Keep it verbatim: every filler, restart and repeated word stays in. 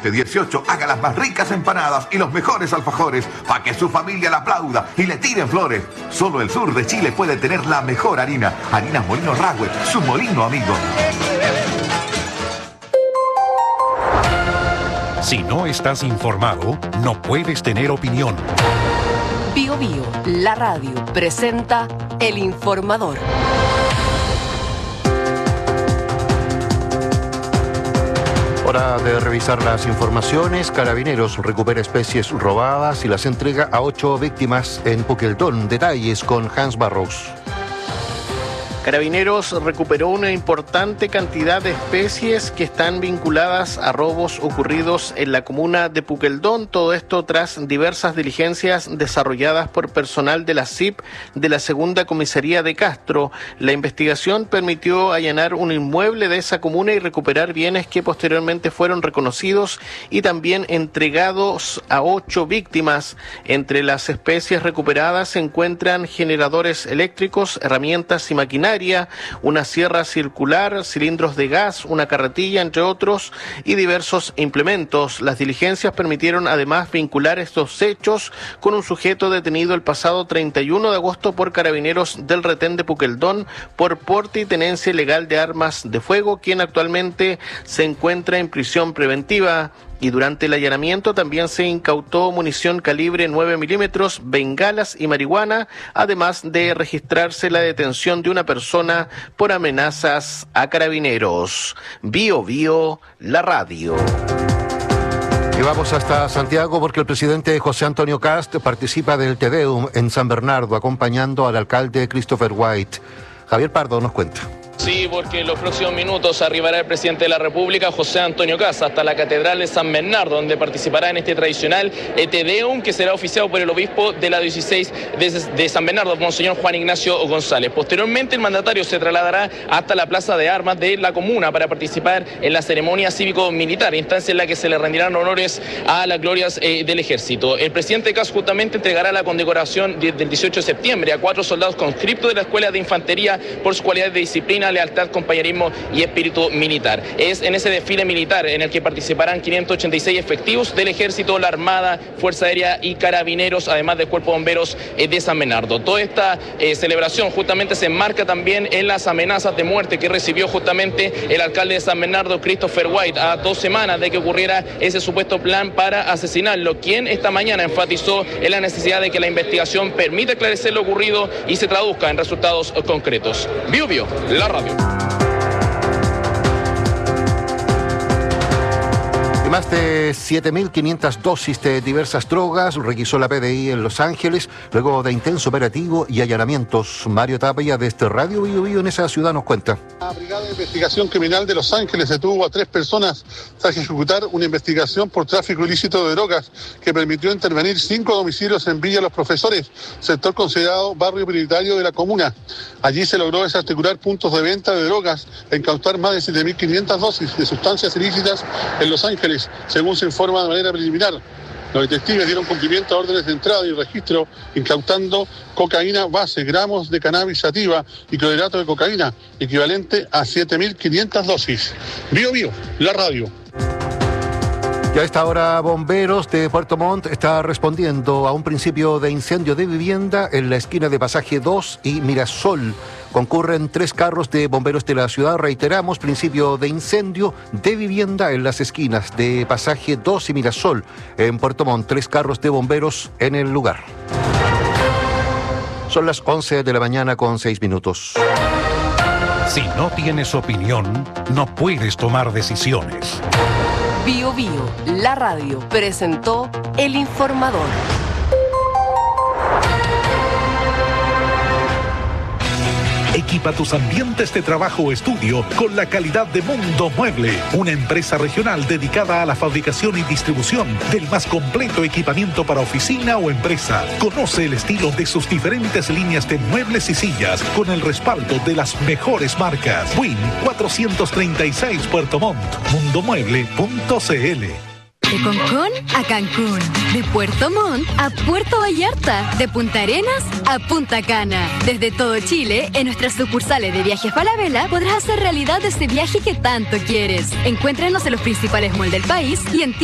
Este dieciocho haga las más ricas empanadas y los mejores alfajores para que su familia la aplauda y le tiren flores. Solo el sur de Chile puede tener la mejor harina. Harinas Molino Rahue, su molino amigo. Si no estás informado, no puedes tener opinión. Bio Bio, la radio, presenta El Informador. Hora de revisar las informaciones. Carabineros recupera especies robadas y las entrega a ocho víctimas en Puqueldón. Detalles con Hans Barros. Carabineros recuperó una importante cantidad de especies que están vinculadas a robos ocurridos en la comuna de Puqueldón. Todo esto tras diversas diligencias desarrolladas por personal de la S I P de la Segunda Comisaría de Castro. La investigación permitió allanar un inmueble de esa comuna y recuperar bienes que posteriormente fueron reconocidos y también entregados a ocho víctimas. Entre las especies recuperadas se encuentran generadores eléctricos, herramientas y maquinaria, una sierra circular, cilindros de gas, una carretilla, entre otros, y diversos implementos. Las diligencias permitieron además vincular estos hechos con un sujeto detenido el pasado treinta y uno de agosto por Carabineros del Retén de Puqueldón por porte y tenencia ilegal de armas de fuego, quien actualmente se encuentra en prisión preventiva. Y durante el allanamiento también se incautó munición calibre nueve milímetros, bengalas y marihuana, además de registrarse la detención de una persona por amenazas a carabineros. Bio Bio, la radio. Y vamos hasta Santiago porque el presidente José Antonio Kast participa del Te Deum en San Bernardo, acompañando al alcalde Christopher White. Javier Pardo nos cuenta. Sí, porque en los próximos minutos arribará el presidente de la República, José Antonio Kast, hasta la Catedral de San Bernardo, donde participará en este tradicional Te Deum, que será oficiado por el obispo de la diócesis de, de San Bernardo, Monseñor Juan Ignacio González. Posteriormente, el mandatario se trasladará hasta la Plaza de Armas de la comuna para participar en la ceremonia cívico-militar, instancia en la que se le rendirán honores a las glorias eh, del ejército. El presidente Kast justamente entregará la condecoración de, del dieciocho de septiembre a cuatro soldados conscriptos de la Escuela de Infantería por su cualidad de disciplina, lealtad, compañerismo y espíritu militar. Es en ese desfile militar en el que participarán quinientos ochenta y seis efectivos del Ejército, la Armada, Fuerza Aérea y Carabineros, además del Cuerpo de Bomberos eh, de San Bernardo. Toda esta eh, celebración justamente se enmarca también en las amenazas de muerte que recibió justamente el alcalde de San Bernardo, Christopher White, a dos semanas de que ocurriera ese supuesto plan para asesinarlo, quien esta mañana enfatizó en la necesidad de que la investigación permita esclarecer lo ocurrido y se traduzca en resultados concretos. Bio Bio, la radio. Y más de siete mil quinientas dosis de diversas drogas requisó la P D I en Los Ángeles luego de intenso operativo y allanamientos. Mario Tapia desde Radio Bio Bio en esa ciudad nos cuenta. La Brigada de Investigación Criminal de Los Ángeles detuvo a tres personas tras ejecutar una investigación por tráfico ilícito de drogas que permitió intervenir cinco domicilios en Villa Los Profesores, sector considerado barrio prioritario de la comuna. Allí se logró desarticular puntos de venta de drogas e incautar más de siete mil quinientas dosis de sustancias ilícitas en Los Ángeles, según se informa de manera preliminar. Los detectives dieron cumplimiento a órdenes de entrada y registro, incautando cocaína base, gramos de cannabis sativa y clorhidrato de cocaína, equivalente a siete mil quinientas dosis. Bio Bio, la radio. Y a esta hora, bomberos de Puerto Montt está respondiendo a un principio de incendio de vivienda en la esquina de Pasaje dos y Mirasol. Concurren tres carros de bomberos de la ciudad. Reiteramos, principio de incendio de vivienda en las esquinas de Pasaje dos y Mirasol en Puerto Montt. Tres carros de bomberos en el lugar. Son las once de la mañana con seis minutos. Si no tienes opinión, no puedes tomar decisiones. Bio Bio, la radio, presentó El Informador. Equipa tus ambientes de trabajo o estudio con la calidad de Mundo Mueble, una empresa regional dedicada a la fabricación y distribución del más completo equipamiento para oficina o empresa. Conoce el estilo de sus diferentes líneas de muebles y sillas con el respaldo de las mejores marcas. Win cuatrocientos treinta y seis Puerto Montt, mundomueble punto cl. De Concón a Cancún, de Puerto Montt a Puerto Vallarta, de Punta Arenas a Punta Cana. Desde todo Chile, en nuestras sucursales de Viajes Falabella podrás hacer realidad ese viaje que tanto quieres. Encuéntranos en los principales malls del país y en